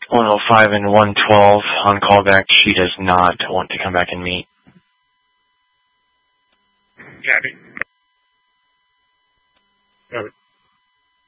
105 and 112 on callback. She does not want to come back and meet. Copy. Over.